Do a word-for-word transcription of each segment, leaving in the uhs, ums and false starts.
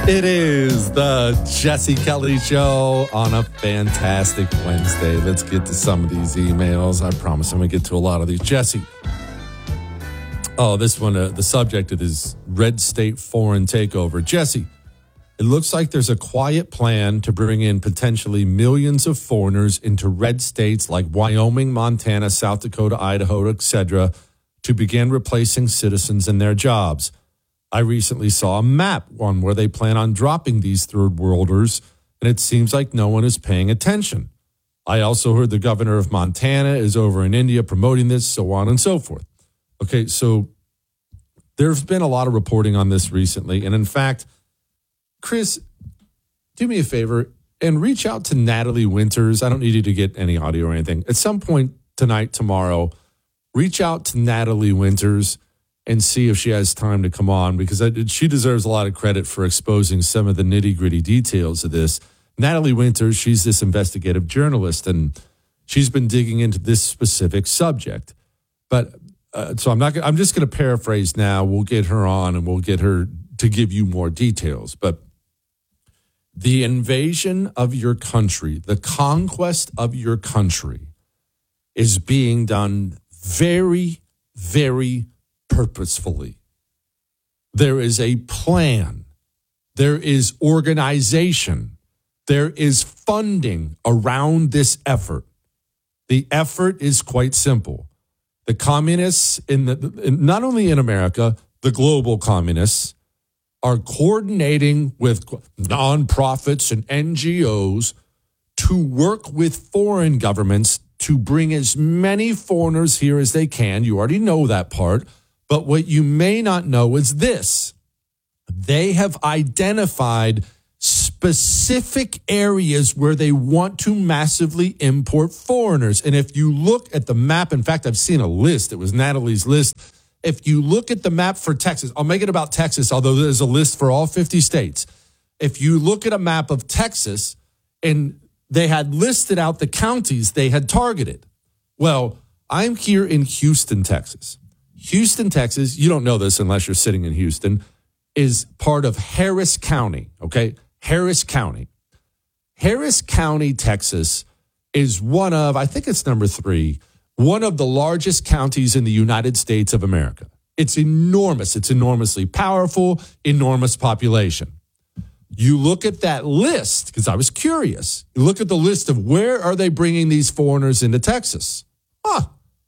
It is the Jesse Kelly Show on a fantastic Wednesday. Let's get to some of these emails. I promise I'm going to get to a lot of these. Jesse. Oh, this one, uh, the subject of this red state foreign takeover. Jesse, it looks like there's a quiet plan to bring in potentially millions of foreigners into red states like Wyoming, Montana, South Dakota, Idaho, et cetera, to begin replacing citizens in their jobs. I recently saw a map, one where they plan on dropping these third worlders, and it seems like no one is paying attention. I also heard the governor of Montana is over in India promoting this, so on and so forth. Okay, so there's been a lot of reporting on this recently, and in fact, Chris, do me a favor and reach out to Natalie Winters. I don't need you to get any audio or anything. At some point tonight, tomorrow, reach out to Natalie Winters and see if she has time to come on, because I, she deserves a lot of credit for exposing some of the nitty-gritty details of this. Natalie Winters, she's this investigative journalist, and she's been digging into this specific subject. But uh, so I'm not. I'm just going to paraphrase now. We'll get her on, and we'll get her to give you more details. But the invasion of your country, the conquest of your country, is being done very, very purposefully. There is a plan. There is organization. There is funding around this effort. The effort is quite simple. The communists, in the in, not only in America, the global communists, are coordinating with nonprofits and N G Os to work with foreign governments to bring as many foreigners here as they can. You already know that part. But what you may not know is this. They have identified specific areas where they want to massively import foreigners. And if you look at the map, in fact, I've seen a list. It was Natalie's list. If you look at the map for Texas, I'll make it about Texas, although there's a list for all fifty states. If you look at a map of Texas, and they had listed out the counties they had targeted. Well, I'm here in Houston, Texas. Houston, Texas, you don't know this unless you're sitting in Houston, is part of Harris County, okay? Harris County. Harris County, Texas is one of, I think it's number three, one of the largest counties in the United States of America. It's enormous. It's enormously powerful, enormous population. You look at that list, because I was curious. You look at the list of where are they bringing these foreigners into Texas? Huh.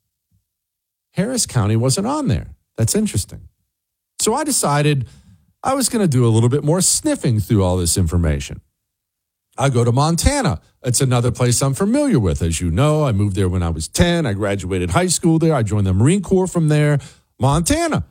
Harris County wasn't on there. That's interesting. So I decided I was going to do a little bit more sniffing through all this information. I go to Montana. It's another place I'm familiar with. As you know, I moved there when I was ten. I graduated high school there. I joined the Marine Corps from there. Montana.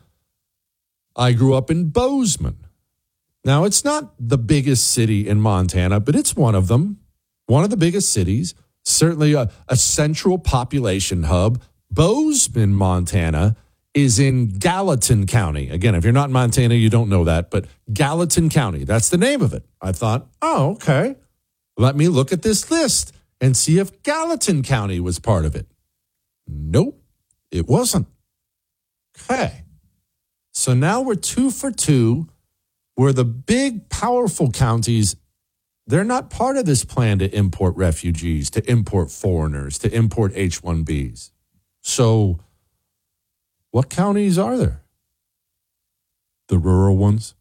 I grew up in Bozeman. Now, it's not the biggest city in Montana, but it's one of them. One of the biggest cities. Certainly a, a central population hub. Bozeman, Montana, is in Gallatin County. Again, if you're not in Montana, you don't know that, but Gallatin County, that's the name of it. I thought, oh, okay. Let me look at this list and see if Gallatin County was part of it. Nope, it wasn't. Okay. So now we're two for two, where the big, powerful counties, they're not part of this plan to import refugees, to import foreigners, to import H one Bs. So what counties are there? The rural ones?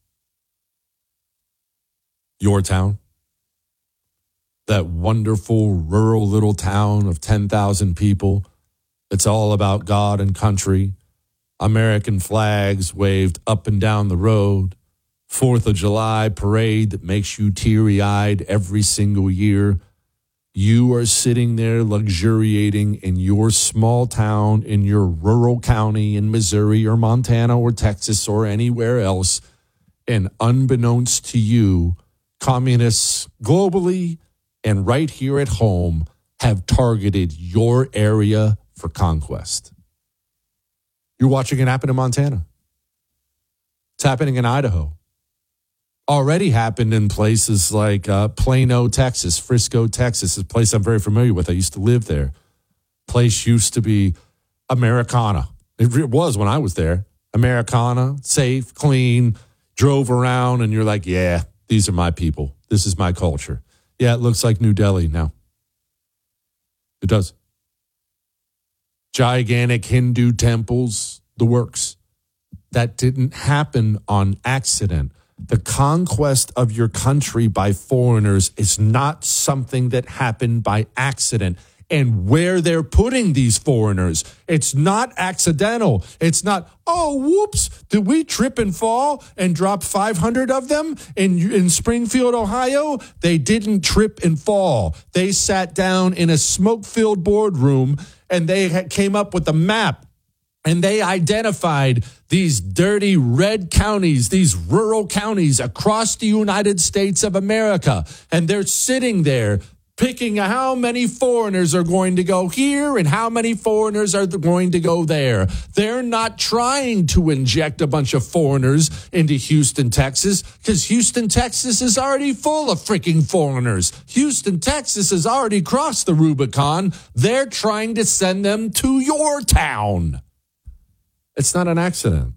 Your town? That wonderful rural little town of ten thousand people. It's all about God and country. American flags waved up and down the road. Fourth of July parade that makes you teary-eyed every single year. You are sitting there luxuriating in your small town, in your rural county in Missouri or Montana or Texas or anywhere else. And unbeknownst to you, communists globally and right here at home have targeted your area for conquest. You're watching it happen in Montana. It's happening in Idaho. Already happened in places like uh, Plano, Texas, Frisco, Texas, a place I'm very familiar with. I used to live there. Place used to be Americana. It was when I was there. Americana, safe, clean, drove around, and you're like, yeah, These are my people. This is my culture. Yeah, it looks like New Delhi now. It does. Gigantic Hindu temples, the works. That didn't happen on accident. The conquest of your country by foreigners is not something that happened by accident. And where they're putting these foreigners, it's not accidental. It's not, oh, whoops, did we trip and fall and drop five hundred of them in, in Springfield, Ohio? They didn't trip and fall. They sat down in a smoke-filled boardroom and they had, came up with a map. And they identified these dirty red counties, these rural counties across the United States of America. And they're sitting there picking how many foreigners are going to go here and how many foreigners are going to go there. They're not trying to inject a bunch of foreigners into Houston, Texas, because Houston, Texas is already full of freaking foreigners. Houston, Texas has already crossed the Rubicon. They're trying to send them to your town. It's not an accident.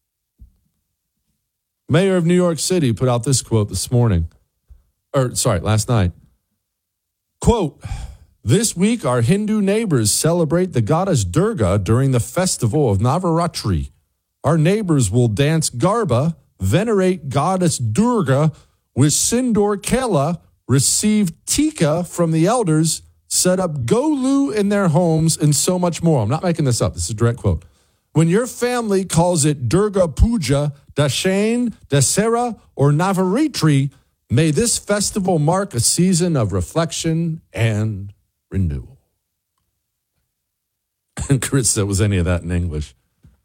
Mayor of New York City put out this quote this morning, or sorry, last night. Quote, this week our Hindu neighbors celebrate the goddess Durga during the festival of Navaratri. Our neighbors will dance Garba, venerate goddess Durga with Sindoor Kela, receive Tika from the elders, set up Golu in their homes, and so much more. I'm not making this up. This is a direct quote. When your family calls it Durga Puja, Dashain, Dasera, or Navaratri, may this festival mark a season of reflection and renewal. And Chris said, was any of that in English?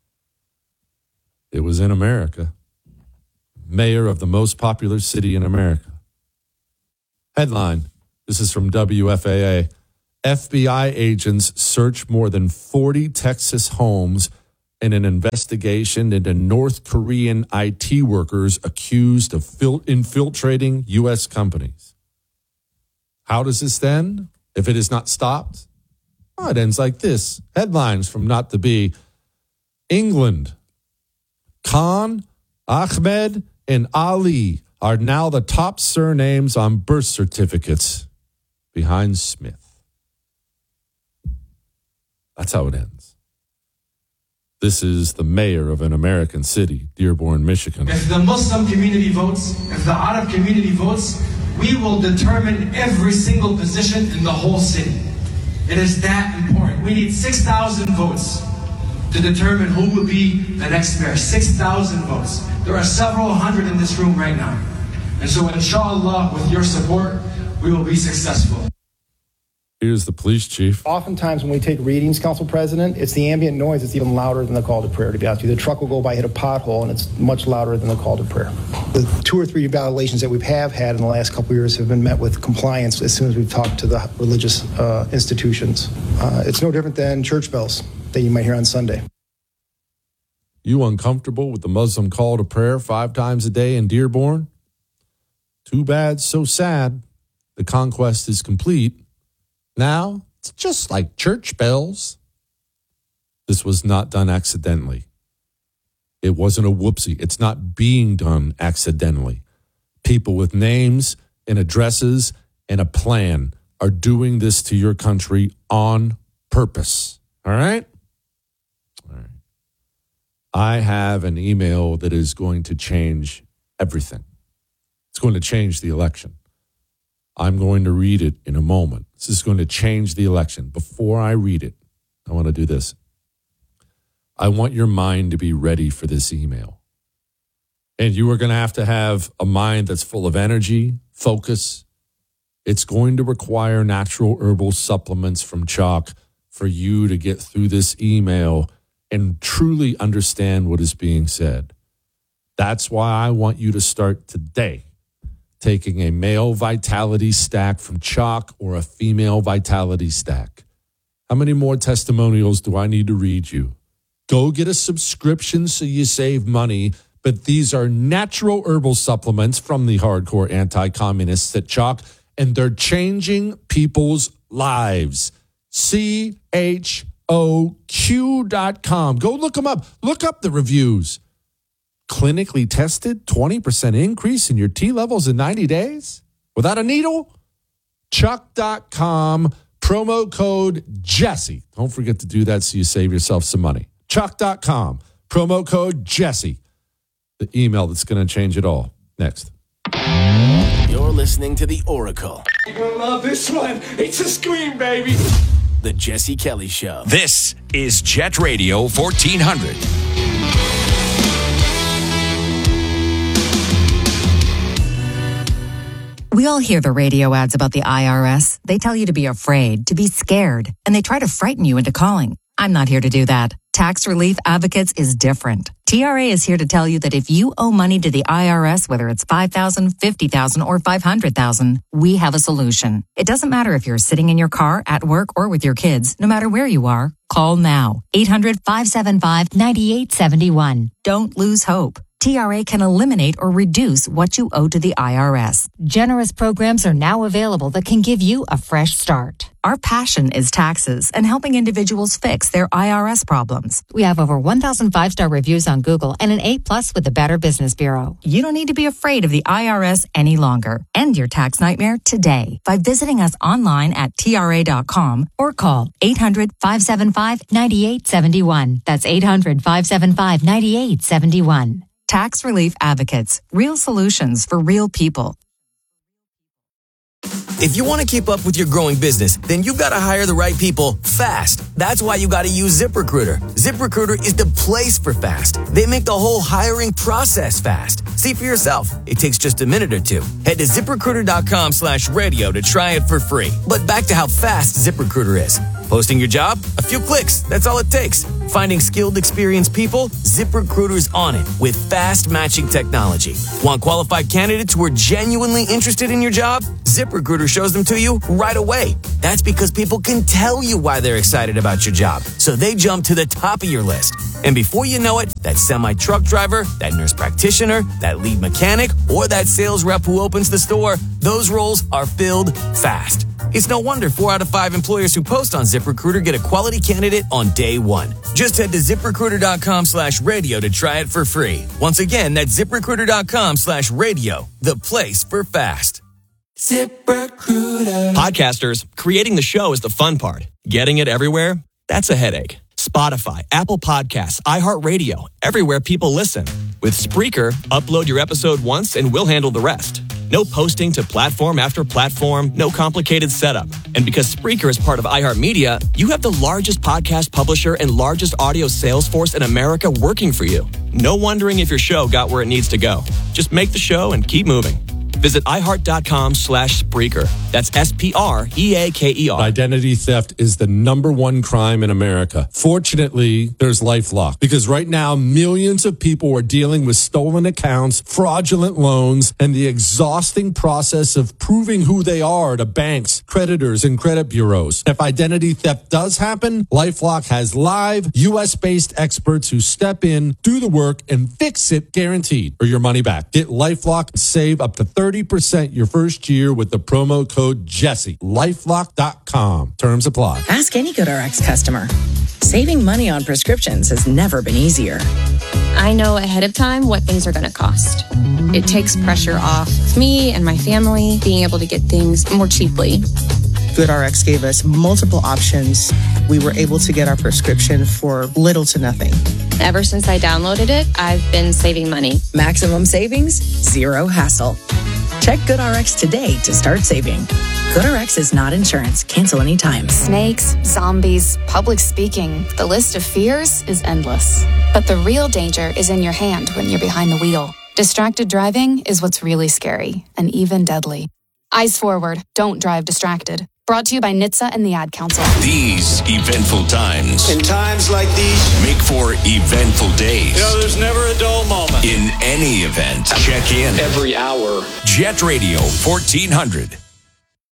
It was in America. Mayor of the most popular city in America. Headline, this is from W F A A. F B I agents search more than forty Texas homes in an investigation into North Korean I T workers accused of fil- infiltrating U S companies. How does this end if it is not stopped? Oh, it ends like this. Headlines from Not to Be. England. Khan, Ahmed, and Ali are now the top surnames on birth certificates behind Smith. That's how it ends. This is the mayor of an American city, Dearborn, Michigan. If the Muslim community votes, if the Arab community votes, we will determine every single position in the whole city. It is that important. We need six thousand votes to determine who will be the next mayor. six thousand votes. There are several hundred in this room right now. And so, inshallah, with your support, we will be successful. Here's the police chief. Oftentimes when we take readings, Council President, it's the ambient noise that's even louder than the call to prayer, to be honest with you. The truck will go by, hit a pothole, and it's much louder than the call to prayer. The two or three violations that we have had in the last couple of years have been met with compliance as soon as we've talked to the religious uh, institutions. Uh, it's no different than church bells that you might hear on Sunday. You uncomfortable with the Muslim call to prayer five times a day in Dearborn? Too bad, so sad. The conquest is complete. Now, it's just like church bells. This was not done accidentally. It wasn't a whoopsie. It's not being done accidentally. People with names and addresses and a plan are doing this to your country on purpose. All right? All right. I have an email that is going to change everything. It's going to change the election. I'm going to read it in a moment. This is going to change the election. Before I read it, I want to do this. I want your mind to be ready for this email. And you are going to have to have a mind that's full of energy, focus. It's going to require natural herbal supplements from Chalk for you to get through this email and truly understand what is being said. That's why I want you to start today taking a male vitality stack from Chalk or a female vitality stack. How many more testimonials do I need to read you? Go get a subscription so you save money, but these are natural herbal supplements from the hardcore anti-communists at Chalk, and they're changing people's lives. C H O Q dot com. Go look them up. Look up the reviews. clinically tested twenty percent increase in your T levels in ninety days without a needle? Chuck dot com, promo code Jesse. Don't forget to do that so you save yourself some money. Chuck dot com, promo code Jesse. The email that's going to change it all. Next. You're listening to The Oracle. You're going to love this one. It's a scream, baby. The Jesse Kelly Show. This is Jet Radio fourteen hundred. We all hear the radio ads about the I R S. They tell you to be afraid, to be scared, and they try to frighten you into calling. I'm not here to do that. Tax Relief Advocates is different. T R A is here to tell you that if you owe money to the I R S, whether it's five thousand dollars, fifty thousand dollars, or five hundred thousand dollars, we have a solution. It doesn't matter if you're sitting in your car, at work, or with your kids. No matter where you are, call now. eight hundred, five seven five, nine eight seven one. Don't lose hope. T R A can eliminate or reduce what you owe to the I R S. Generous programs are now available that can give you a fresh start. Our passion is taxes and helping individuals fix their I R S problems. We have over one thousand five-star reviews on Google and an A plus with the Better Business Bureau. You don't need to be afraid of the I R S any longer. End your tax nightmare today by visiting us online at T R A dot com or call eight hundred, five seven five, nine eight seven one. That's eight hundred, five seven five, nine eight seven one. Tax Relief Advocates. Real solutions for real people. If you want to keep up with your growing business, then you got to hire the right people fast. That's why you got to use ZipRecruiter. ZipRecruiter is the place for fast. They make the whole hiring process fast. See for yourself. It takes just a minute or two. Head to ZipRecruiter.com slash radio to try it for free. But back to how fast ZipRecruiter is. Posting your job? A few clicks. That's all it takes. Finding skilled, experienced people? ZipRecruiter's on it with fast matching technology. Want qualified candidates who are genuinely interested in your job? ZipRecruiter shows them to you right away. That's because people can tell you why they're excited about your job, so they jump to the top of your list. And before you know it, that semi-truck driver, that nurse practitioner, that lead mechanic, or that sales rep who opens the store, those roles are filled fast. It's no wonder four out of five employers who post on ZipRecruiter get a quality candidate on day one. Just head to ZipRecruiter.com slash radio to try it for free. Once again, that's ZipRecruiter.com slash radio, the place for fast. ZipRecruiter. Podcasters, creating the show is the fun part. Getting it everywhere, that's a headache. Spotify, Apple Podcasts, iHeartRadio, everywhere people listen. With Spreaker, upload your episode once and we'll handle the rest. No posting to platform after platform, no complicated setup. And because Spreaker is part of iHeartMedia, you have the largest podcast publisher and largest audio sales force in America working for you. No wondering if your show got where it needs to go. Just make the show and keep moving. Visit iHeart.com slash Spreaker. That's S P R E A K E R. Identity theft is the number one crime in America. Fortunately, there's LifeLock, because right now, millions of people are dealing with stolen accounts, fraudulent loans, and the exhausting process of proving who they are to banks, creditors, and credit bureaus. If identity theft does happen, LifeLock has live, U S-based experts who step in, do the work, and fix it guaranteed, or your money back. Get LifeLock and save up to thirty percent your first year with the promo code Jesse. LifeLock dot com. Terms apply. Ask any GoodRx customer. Saving money on prescriptions has never been easier. I know ahead of time what things are going to cost. It takes pressure off me and my family being able to get things more cheaply. GoodRx gave us multiple options. We were able to get our prescription for little to nothing. Ever since I downloaded it, I've been saving money. Maximum savings, zero hassle. Check GoodRx today to start saving. GoodRx is not insurance. Cancel anytime. Snakes, zombies, public speaking. The list of fears is endless. But the real danger is in your hand when you're behind the wheel. Distracted driving is what's really scary and even deadly. Eyes forward. Don't drive distracted. Brought to you by N H T S A and the Ad Council. These eventful times. In times like these, make for eventful days. You know, there's never a dull moment. In any event, check in every hour. Jet Radio fourteen hundred.